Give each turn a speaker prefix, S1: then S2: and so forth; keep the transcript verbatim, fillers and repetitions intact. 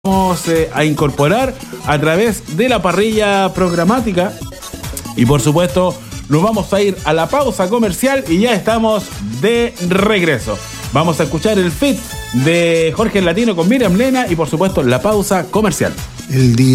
S1: Vamos eh, a incorporar a través de la parrilla programática y por supuesto nos vamos a ir a la pausa comercial y ya estamos de regreso. Vamos a escuchar el feat de Jorge el Latino con Miriam Lena y por supuesto la pausa comercial.
S2: El día